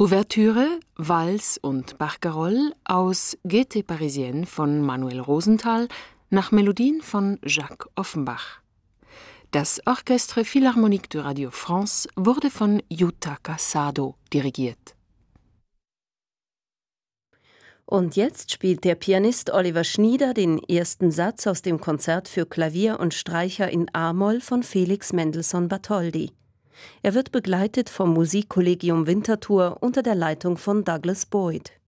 Ouvertüre, Valse und Barcarolle aus Gaieté Parisienne von Manuel Rosenthal nach Melodien von Jacques Offenbach. Das Orchestre Philharmonique de Radio France wurde von Yutaka Sado dirigiert. Und jetzt spielt der Pianist Oliver Schnieder den ersten Satz aus dem Konzert für Klavier und Streicher in a-Moll von Felix Mendelssohn Bartholdy. Er wird begleitet vom Musikkollegium Winterthur unter der Leitung von Douglas Boyd.